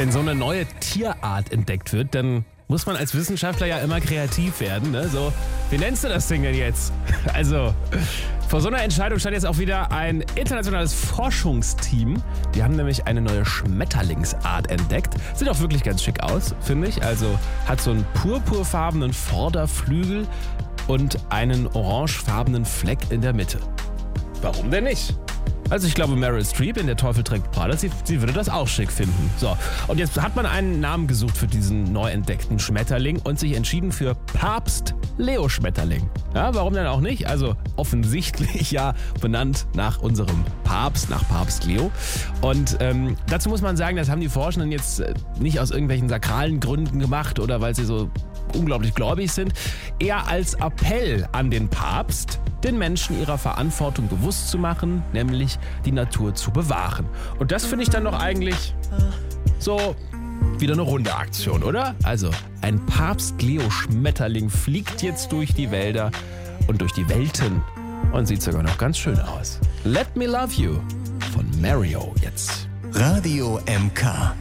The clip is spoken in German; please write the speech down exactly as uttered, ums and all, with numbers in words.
Wenn so eine neue Tierart entdeckt wird, dann muss man als Wissenschaftler ja immer kreativ werden. Ne? So, wie nennst du das Ding denn jetzt? Also, vor so einer Entscheidung stand jetzt auch wieder ein internationales Forschungsteam. Die haben nämlich eine neue Schmetterlingsart entdeckt. Sieht auch wirklich ganz schick aus, finde ich. Also hat so einen purpurfarbenen Vorderflügel und einen orangefarbenen Fleck in der Mitte. Warum denn nicht? Also ich glaube, Meryl Streep in Der Teufel trägt Prada, sie, sie würde das auch schick finden. So, und jetzt hat man einen Namen gesucht für diesen neu entdeckten Schmetterling und sich entschieden für Papst Leo Schmetterling. Ja, warum denn auch nicht? Also offensichtlich ja benannt nach unserem Papst, nach Papst Leo. Und ähm, dazu muss man sagen, das haben die Forschenden jetzt nicht aus irgendwelchen sakralen Gründen gemacht oder weil sie so unglaublich gläubig sind, eher als Appell an den Papst, den Menschen ihrer Verantwortung bewusst zu machen, nämlich die Natur zu bewahren. Und das finde ich dann doch eigentlich so wieder eine runde Aktion, oder? Also, ein Papst-Leo-Schmetterling fliegt jetzt durch die Wälder und durch die Welten und sieht sogar noch ganz schön aus. Let Me Love You von Mario jetzt. Radio M K.